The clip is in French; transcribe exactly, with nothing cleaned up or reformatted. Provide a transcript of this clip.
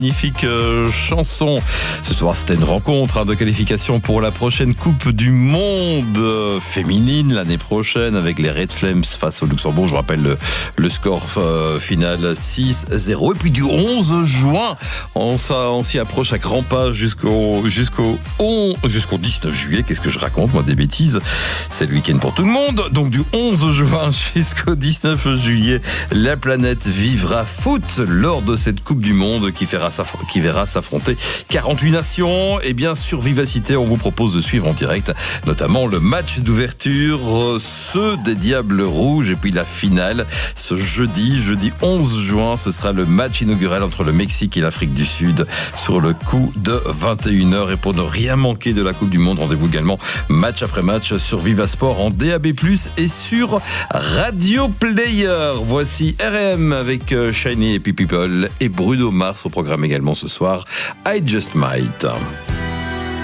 Magnifique euh, chanson. Ce soir, c'était une rencontre hein, de qualification pour la prochaine Coupe du Monde euh, féminine l'année prochaine avec les Red Flames face au Luxembourg. Je vous rappelle le, le score euh, final six zéro. Et puis du onze juin, on, on s'y approche à grands pas jusqu'au jusqu'au jusqu'au dix-neuf juillet. Qu'est-ce que je raconte, moi, des bêtises. C'est le week-end pour tout le monde. Donc du onze juin jusqu'au dix-neuf juillet, la planète vivra foot lors de cette Coupe du Monde qui fera qui verra s'affronter quarante-huit nations. Et bien sur Vivacité, on vous propose de suivre en direct notamment le match d'ouverture, ceux des Diables Rouges, et puis la finale ce jeudi, jeudi onze juin. Ce sera le match inaugural entre le Mexique et l'Afrique du Sud sur le coup de vingt et une heures. Et pour ne rien manquer de la Coupe du Monde, rendez-vous également match après match sur Vivasport en D A B plus, et sur Radio Player. Voici R E M avec Shiny et People et Bruno Mars au programme également ce soir, I Just Might.